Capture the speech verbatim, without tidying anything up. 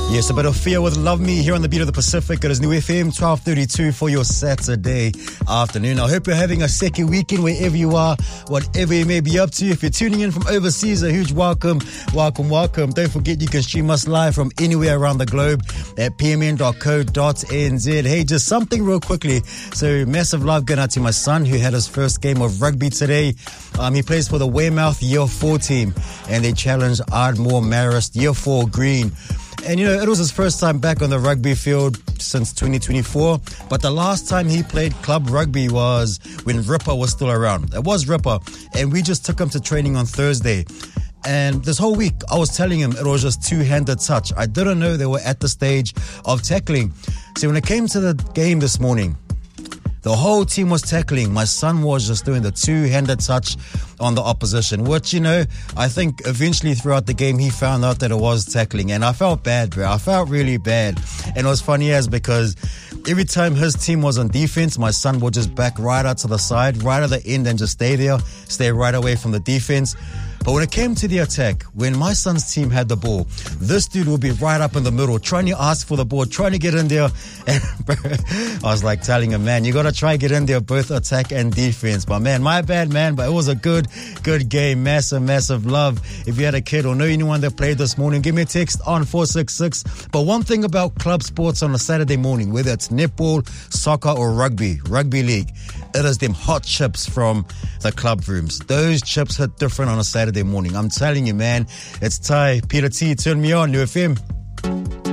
Yes, a bit of Fear with Love Me here on the Beat of the Pacific. It is New F M twelve thirty-two for your Saturday afternoon. I hope you're having a second weekend wherever you are, whatever you may be up to. If you're tuning in from overseas, a huge welcome, welcome, welcome. Don't forget you can stream us live from anywhere around the globe at p m n dot co dot n z. Hey, just something real quickly. So massive love going out to my son who had his first game of rugby today. Um, he plays for the Weymouth Year four team and they challenged Ardmore Marist Year four Green. And, you know, it was his first time back on the rugby field since twenty twenty-four. But the last time he played club rugby was when Ripper was still around. It was Ripper. And we just took him to training on Thursday. And this whole week, I was telling him it was just two-handed touch. I didn't know they were at the stage of tackling. So when it came to the game this morning, the whole team was tackling. My son was just doing the two-handed touch on the opposition, which, you know, I think eventually throughout the game, he found out that it was tackling. And I felt bad, bro. I felt really bad. And it was funny as because every time his team was on defense, my son would just back right out to the side, right at the end and just stay there, stay right away from the defense. But when it came to the attack, when my son's team had the ball, this dude would be right up in the middle, trying to ask for the ball, trying to get in there. And bro, I was like telling him, man, you got to try and get in there, both attack and defense. But man, my bad, man. But it was a good, good game. Massive, massive love. If you had a kid or know anyone that played this morning, give me a text on four six six. But one thing about club sports on a Saturday morning, whether it's netball, soccer or rugby, rugby league, it is them hot chips from the club rooms. Those chips hit different on a Saturday morning. I'm telling you, man. It's Ty, Peter T. Turn me on, New F M.